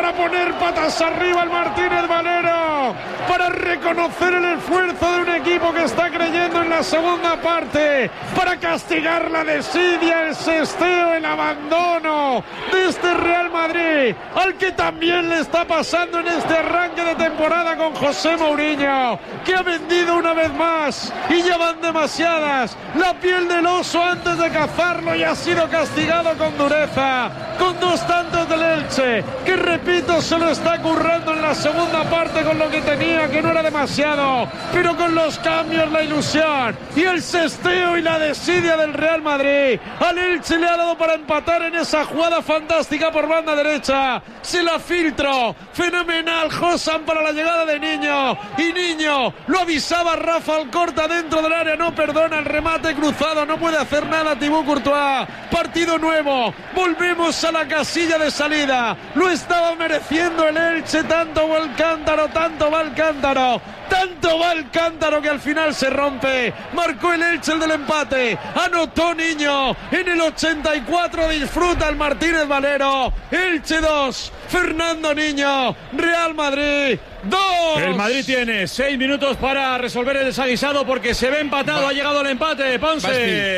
para poner patas arriba el Martínez Valero, para reconocer el esfuerzo de un equipo que está creyendo en la segunda parte, para castigar la desidia, el sesteo, el abandono de este Real Madrid, al que también le está pasando en este arranque de temporada con José Mourinho, que ha vendido una vez más, y ya van demasiadas, la piel del oso antes de cazarlo, y ha sido castigado con dureza, con 2 tantos del Elche, que repito, se lo está currando en la segunda parte con lo que tenía, que no era demasiado, pero con los cambios, la ilusión y el sesteo y la desidia del Real Madrid. Al Elche le ha dado para empatar en esa jugada fantástica por banda derecha, se la filtró, fenomenal Josan para la llegada de Niño, y Niño lo avisaba Rafa Alcorta dentro del área, no perdona el remate cruzado, no puede hacer nada Thibaut Courtois. Partido nuevo, volvemos a la casilla de salida, lo estaba mereciendo el Elche, tanto va el cántaro que al final se rompe. Marcó el Elche el del empate, anotó Niño en el 84, disfruta el Martínez Valero. Elche 2, Fernando Niño, Real Madrid 2. El Madrid tiene 6 minutos para resolver el desaguisado porque se ve empatado. Ha llegado el empate, Ponce.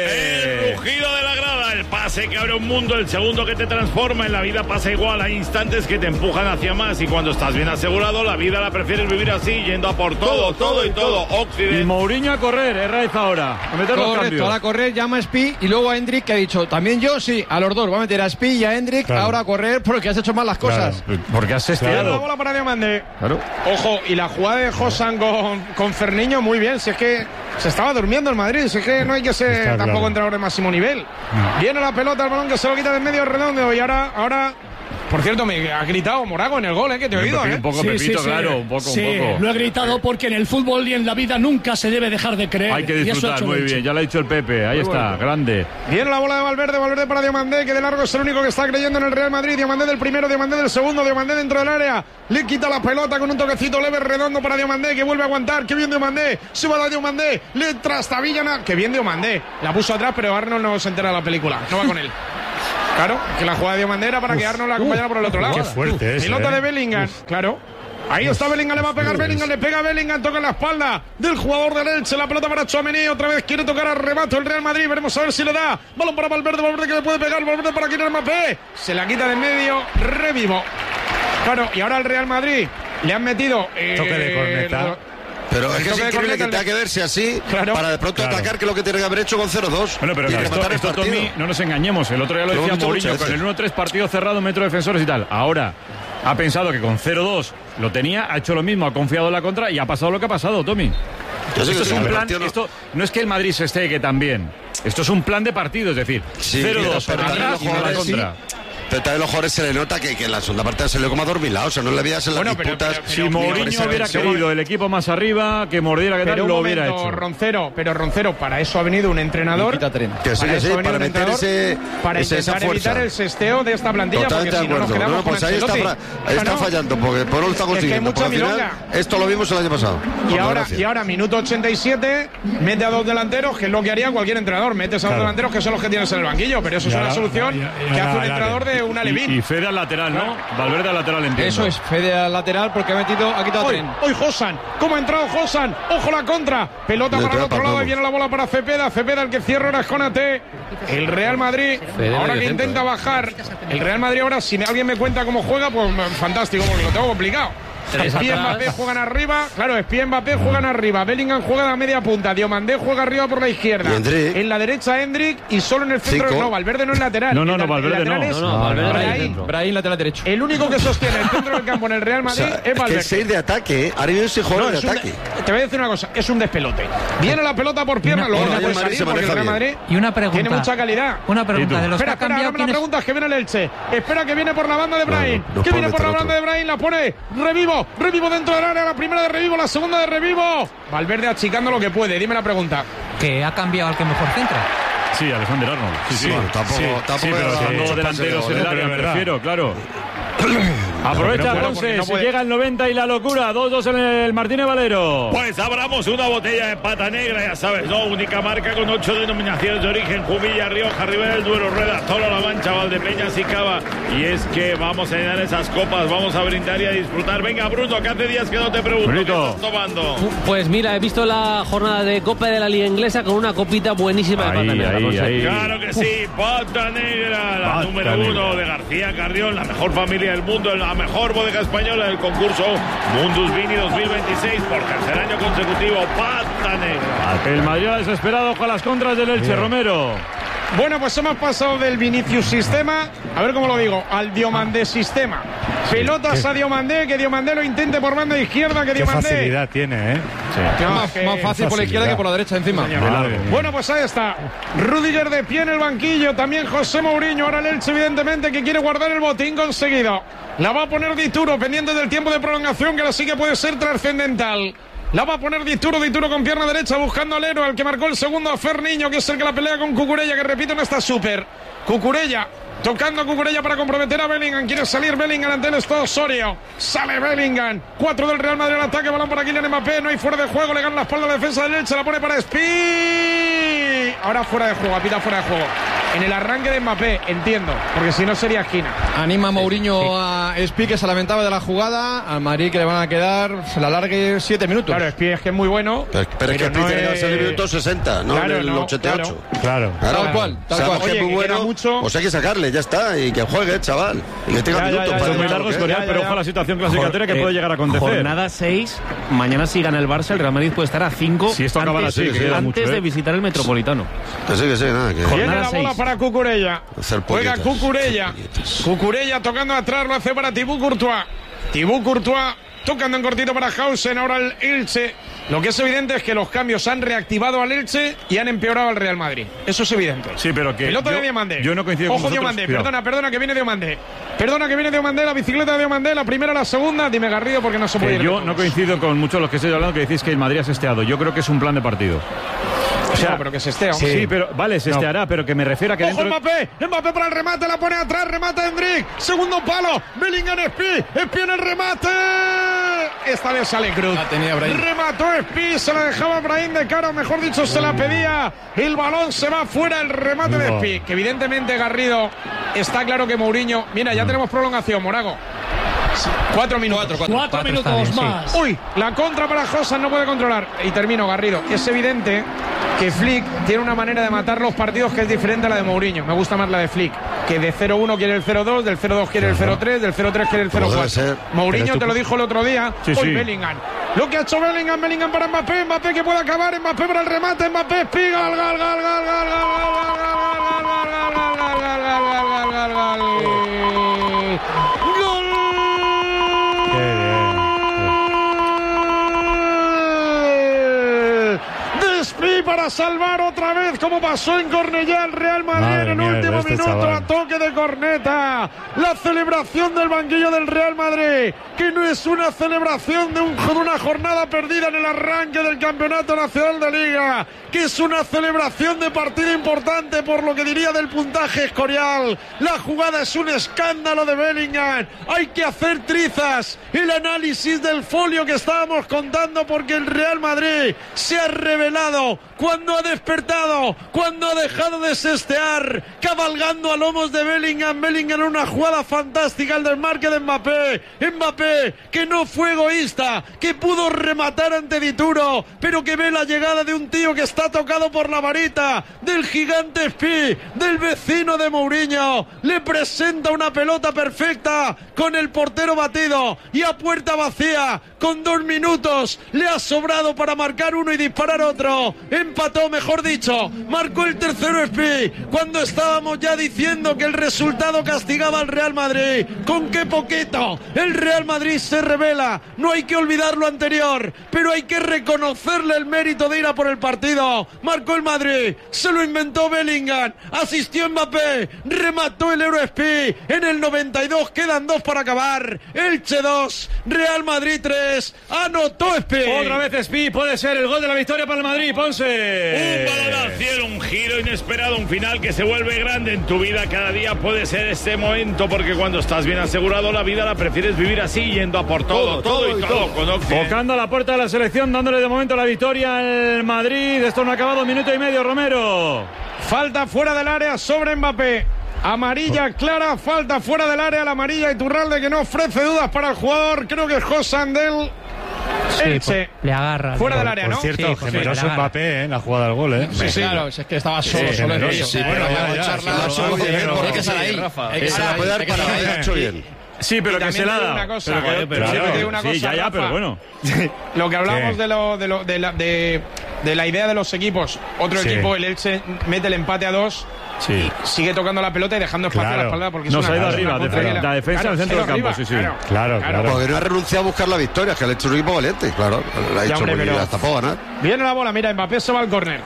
El rugido de la grada, el pase que abre un mundo, el segundo que te transforma. En la vida pasa igual, hay instantes que te empujan hacia más, y cuando estás bien asegurado, la vida la prefieres vivir así, yendo a por todo. Occidente. Y Mourinho a correr, Herraiz ahora, a meter los cambios. Ahora a correr, llama a Spi y luego a Hendrik, que ha dicho, también yo, sí, a los dos, va a meter a Spi y a Hendrik, claro, ahora a correr porque has hecho mal las cosas. Claro, porque has sesteado. La bola para Diomandé. Claro. Ojo, y la jugada de Josan con Ferniño, muy bien, si es que se estaba durmiendo el Madrid, si es que no hay que ser tampoco entrenador de máximo nivel. Viene la pelota, el balón que se lo quita de en medio redondo, y ahora... Por cierto, me ha gritado Morago en el gol, que te he oído, Un poco, sí, Pepito, sí, claro, un poco. Lo he gritado porque en el fútbol y en la vida nunca se debe dejar de creer. Hay que disfrutar, muy bien, ya lo ha dicho el Pepe, ahí muy está, bueno. Grande. Viene la bola de Valverde para Diomandé, que de largo es el único que está creyendo en el Real Madrid. Diomandé del primero, Diomandé del segundo, Diomandé dentro del área, le quita la pelota con un toquecito leve redondo para Diomandé, que vuelve a aguantar, que bien Diomandé, se va a Diomandé, le trastabilla, que bien Diomandé, la puso atrás, pero Arnold no se entera de la película, no va con él. Claro, que la jugada de Diomandé era para que Arnold la acompañara por el otro lado. Qué fuerte es. Pelota de Bellingham, claro. Ahí está Bellingham, le va a pegar Bellingham, le pega Bellingham, toca en la espalda del jugador del Elche, la pelota para Tchouaméni, otra vez quiere tocar a remate el Real Madrid, veremos a ver si le da. Balón para Valverde que le puede pegar, Valverde para Kylian Mbappé, se la quita de en medio, Revivo. Claro, y ahora el Real Madrid le han metido... toque de corneta. Pero es que es increíble que tenga que verse así, claro, para de pronto atacar, que es lo que tiene que haber hecho con 0-2. Bueno, pero esto Tommy, no nos engañemos. El otro día lo decía Mourinho, con el 1-3 partido cerrado, metro de defensores y tal. Ahora ha pensado que con 0-2 lo tenía, ha hecho lo mismo, ha confiado en la contra y ha pasado lo que ha pasado, Tommy. Esto es un plan, esto no es que el Madrid se esté también. Esto es un plan de partido, es decir, 0-2 atrás y la contra. Pero también los jugadores se le nota que en la segunda parte se le como adormilado, o sea, no le veías en las disputas. Si Mourinho hubiera querido el equipo más arriba, que mordiera, que tal, lo hubiera hecho. Roncero, para eso ha venido un entrenador. Para meter intentar evitar el sesteo de esta plantilla. Totalmente de acuerdo. No, pues ahí está fallando, porque por no lo está consiguiendo. Porque al final, esto lo vimos el año pasado. Y ahora, minuto 87, mete a dos delanteros, que es lo que haría cualquier entrenador. Metes a dos delanteros, que son los que tienes en el banquillo, pero eso es una solución que hace un entrenador de una Levín. Y Fede al lateral, ¿no? Valverde al lateral, entiendo. Eso es, Fede al lateral porque ha quitado tren. Hoy Josan, ¿cómo ha entrado Josan? Ojo la contra, pelota para el otro lado y viene la bola para Cepeda, el que cierra ahora es Konaté. El Real Madrid, ahora que intenta bajar, el Real Madrid ahora, si alguien me cuenta cómo juega, pues fantástico, porque lo tengo complicado. Espí y Mbappé juegan arriba, claro, Espí y Mbappé juegan arriba, Bellingham juega a media punta, Diomandé juega arriba por la izquierda, en la derecha Hendrik y solo en el centro no, Valverde no es lateral. No, Valverde no. Valverde Brahim lateral derecho. El único que sostiene el centro del campo en el Real Madrid es Valverde. Es que 6 de ataque, ahora viene ese jugador de ataque. Te voy a decir una cosa, es un despelote. Viene la pelota por pierna, luego no puede salir porque el Real Madrid tiene mucha calidad. Una pregunta de los que ha Espera, cambiado. me preguntas que viene el Elche. Espera que viene por la banda de Brahim. Que viene por la banda de Brahim, la pone Revivo dentro del área, la primera de Revivo, la segunda de Revivo. Valverde achicando lo que puede, dime la pregunta. ¿Que ha cambiado al que mejor centra? Sí, Alexander Arnold. Sí, tampoco pero delanteros en el área, me refiero, claro. Aprovecha, Ponce, si llega el 90 y la locura. 2-2 en el Martínez Valero. Pues abramos una botella de pata negra, ya sabes, ¿no? Única marca con 8 denominaciones de origen: Jumilla, Rioja, Ribera del Duero, Rueda, Toro, La Mancha, Valdepeñas y Cava. Y es que vamos a llenar esas copas, vamos a brindar y a disfrutar. Venga, Bruno, que hace días que no te pregunto, ¿qué estás tomando? Pues mira, he visto la jornada de Copa de la Liga Inglesa con una copita buenísima de pata negra. Claro que sí, pata negra, la número 1 de García Carrión, la mejor familia del mundo, la mejor bodega española del concurso Mundus Vini 2026 por tercer año consecutivo. Pata negra. El Madrid ha desesperado con las contras del Elche. Romero. Bueno, pues hemos pasado del Vinicius sistema, a ver cómo lo digo, al Diomandé sistema. Pelotas a Diomandé, que Diomandé lo intente por banda izquierda, que Diomandé. Qué facilidad tiene, ¿eh? Sí. Más fácil por la izquierda que por la derecha encima. Bueno, pues ahí está. Rüdiger de pie en el banquillo, también José Mourinho. Ahora el Elche, evidentemente, que quiere guardar el botín conseguido. La va a poner Dituro, pendiente del tiempo de prolongación, que ahora sí que puede ser trascendental. La va a poner Dituro con pierna derecha, buscando al héroe, al que marcó el segundo, a Fer Niño, que es el que la pelea con Cucurella, que repito, no está súper. Cucurella, tocando a Cucurella para comprometer a Bellingham. Quiere salir Bellingham ante el Estado Osorio. Sale Bellingham. 4 del Real Madrid al ataque, balón para Kylian Mbappé. No hay fuera de juego, le gana la espalda a la defensa del Elche, la pone para Spi. Ahora fuera de juego, apita fuera de juego. En el arranque de Mbappé, entiendo, porque si no sería esquina. Anima Mourinho a Spi, que se lamentaba de la jugada. Al Madrid, que le van a quedar, se la alargue 7 minutos. Claro, Spi es que es muy bueno. Pero es que Spi tiene que darse el minuto 60, no claro, en el 88. Claro. Tal cual. Que es muy bueno, mucho. Pues hay que sacarle, ya está. Y que juegue, chaval. Y que tenga minutos para muy largo, pero ojo a la situación clasificatoria que puede llegar a acontecer. Jornada 6, mañana si gana el Barça, el Real Madrid puede estar a 5 si esto acaba así, antes de visitar el Metropolitano. Que sí, nada. Viene la bola para Cucurella. Juega Cucurella. Cucurella tocando atrás, lo hace para Thibaut Courtois. Thibaut Courtois tocando en cortito para Hausen. Ahora el Elche. Lo que es evidente es que los cambios han reactivado al Elche y han empeorado al Real Madrid. Eso es evidente. Sí, pero que pelota de Diomandé. Yo no coincido con vosotros. Diomandé, perdona que viene Diomandé. Perdona que viene Diomandé, la bicicleta de Diomandé, la primera, la segunda. Dime, Garrido, porque no se puede ir. Yo no coincido con muchos de los que estoy hablando que decís que el Madrid ha sesteado. Yo creo que es un plan de partido. O sea, no, pero que se estea. Sí, pero vale, se esteará, pero que me refiero a que ¡ojo, Mbappé! Mbappé para el remate, la pone atrás, remata Hendrik. Segundo palo, Bellingham, Spi en el remate. Esta vez sale Cruz. Remató Spi, se la dejaba Brahim de cara, o mejor dicho, se la pedía. El balón se va fuera, el remate de Spi. Que evidentemente, Garrido, está claro que Mourinho. Mira, ya tenemos prolongación, Morago. 4 minutos. 4 minutos más. Sí. Uy, la contra para Josan, no puede controlar. Y termino, Garrido. Es evidente que Flick tiene una manera de matar los partidos que es diferente a la de Mourinho. Me gusta más la de Flick, que de 0-1 quiere el 0-2, del 0-2 quiere el 0-3, del 0-3 quiere el 0-4. Mourinho te lo dijo el otro día. Hoy Bellingham. Lo que ha hecho Bellingham para Mbappé. Mbappé que puede acabar. Mbappé para el remate. Mbappé, Spi, gol. Para salvar otra vez, como pasó en Cornellá, el Real Madrid en el último minuto, a toque de corneta. La celebración del banquillo del Real Madrid, que no es una celebración de una jornada perdida en el arranque del Campeonato Nacional de Liga, que es una celebración de partido importante por lo que diría del puntaje Escorial. La jugada es un escándalo de Bellingham. Hay que hacer trizas el análisis del folio que estábamos contando, porque el Real Madrid se ha revelado cuando ha despertado, cuando ha dejado de sestear, cabalgando a lomos de Bellingham. Bellingham en una jugada fantástica, el desmarque de Mbappé. Mbappé, que no fue egoísta, que pudo rematar ante Dituro, pero que ve la llegada de un tío que está tocado por la varita, del gigante Spi, del vecino de Mourinho. Le presenta una pelota perfecta con el portero batido y a puerta vacía, con 2 minutos. Le ha sobrado para marcar uno y disparar otro. Empató, mejor dicho, marcó el tercero Spi, cuando estábamos ya diciendo que el resultado castigaba al Real Madrid. Con qué poquito el Real Madrid se revela. No hay que olvidar lo anterior, pero hay que reconocerle el mérito de ir a por el partido. Marcó el Madrid, se lo inventó Bellingham, asistió Mbappé, remató el Euro Spi en el 92, quedan 2 para acabar. Elche 2, Real Madrid 3, anotó Spi. Otra vez Spi, puede ser el gol de la victoria para el Madrid, Ponce. Un balón Llegada al cielo, un giro inesperado, un final que se vuelve grande en tu vida. Cada día puede ser este momento, porque cuando estás bien asegurado, la vida la prefieres vivir así, yendo a por todo y todo. Tocando a la puerta de la selección, dándole de momento la victoria al Madrid. Esto no ha acabado, 1 minuto y medio, Romero. Falta fuera del área sobre Mbappé. Amarilla clara, falta fuera del área, la amarilla Iturralde, que no ofrece dudas para el jugador. Creo que es José Andel. Sí, le agarra. Fuera del área, ¿no? Por cierto, generoso Mbappé en la jugada del gol, ¿eh? Sí, claro, es que estaba solo en ello. Sí, bueno, Hay que estar ahí. puede dar para haber hecho bien. Sí, pero que se la da. Una cosa, pero bueno. Lo que hablamos de la idea de los equipos. Otro equipo, el Elche, mete el empate a 2. Sí. Sigue tocando la pelota y dejando espacio a la espalda porque no se ha ido arriba, la defensa del centro del campo, sí. Claro. Porque no ha renunciado a buscar la victoria, que le ha hecho un equipo valiente, claro. La ha hecho hasta para ganar. Viene la bola, mira, Mbappé se va al córner.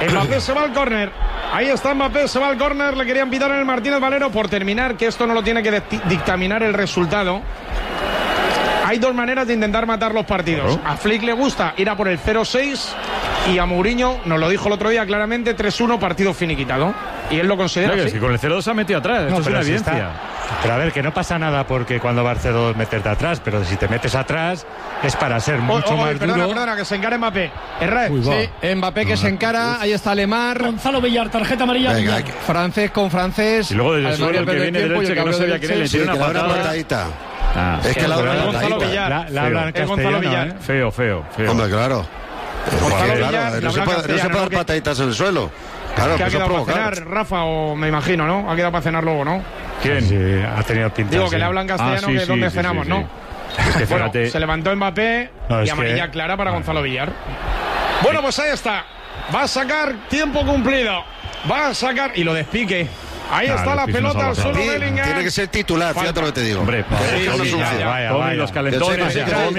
Ahí está Mbappé, se va al córner. Le querían pitar en el Martínez Valero por terminar, que esto no lo tiene que dictaminar el resultado. Hay dos maneras de intentar matar los partidos. A Flick le gusta ir a por el 0-6 y a Mourinho, nos lo dijo el otro día claramente, 3-1, partido finiquitado. Y él lo considera así. Es que con el 0-2 se ha metido atrás, esto es una evidencia. Pero a ver, que no pasa nada porque cuando va el 0-2 meterte atrás, pero si te metes atrás es para ser mucho más duro. Perdona, que se encara Mbappé. Sí, Mbappé que se encara, ahí está Lemar. Gonzalo Villar, tarjeta amarilla. Francés con francés. Y luego desde el suelo que viene del Elche, que no sabía quién le tiene una patadita. Es que la Gonzalo Villar. La habla en castellano, Feo. Hombre, claro. No se puede dar pataditas en el suelo. Claro, que ha quedado para cenar, Rafa, o me imagino, ¿no? Ha quedado para cenar luego, ¿no? ¿Quién? Sí, ha tenido pinta. Digo que le hablan castellano, que es donde cenamos, ¿no? Bueno, se levantó Mbappé y amarilla clara para Gonzalo Villar. Bueno, pues ahí está. Va a sacar tiempo cumplido. Va a sacar y lo despique. Ahí está la pelota al suelo Bellingham. Tiene que ser titular, fíjate lo que te digo. Hombre, vaya. Los calentones.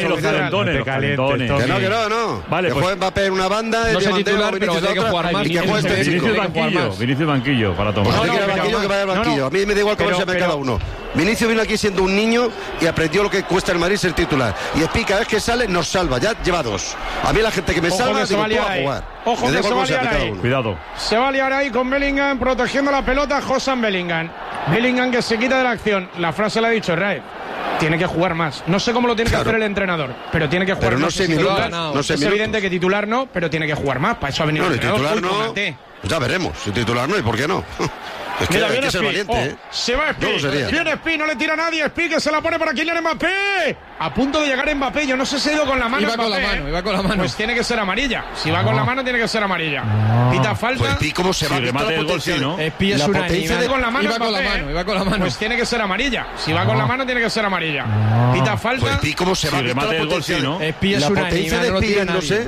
Que no. Vale, que juegue Mbappé en una banda. No sé titular, pero tiene que jugar más. Vinicius banquillo para tomar. No, que vaya al banquillo. A mí me da igual cómo se llame cada uno. Vinicius vino aquí siendo un niño y aprendió lo que cuesta el Madrid ser titular. Y Espica, cada vez que sale, nos salva. Ya lleva 2. A mí la gente que me salva, digo, tú a jugar. Ojo que se va a liar ahí. Cuidado. Se va a liar ahí con Bellingham protegiendo la pelota. Josan Bellingham. Bellingham que se quita de la acción. La frase la ha dicho Raed. Tiene que jugar más. No sé cómo lo tiene que hacer el entrenador, pero tiene que jugar más. Es evidente que titular no, pero tiene que jugar más. Para eso ha venido el titular no. Ya veremos. Si titular no, ¿y por qué no? Es que hay que ser valiente, Se va Espi. Viene Espi, no le tira a nadie. Espi que se la pone para Kylian Mbappé. A punto de llegar Mbappé. Yo no sé si ha ido con la mano. Iba con la mano. Pues tiene que ser amarilla. Si va con la mano, tiene que ser amarilla. Pita falta. Pues Espi, ¿cómo se va? Remate el gol, sí, ¿no? Espi es una potencia con la mano. Iba con la mano. Pues tiene que ser amarilla. Si va con la mano, tiene que ser amarilla. Pita falta. Pues Espi, ¿cómo se va? Remate el gol, sí, ¿no? Espi es una potencia de Espi, no sé.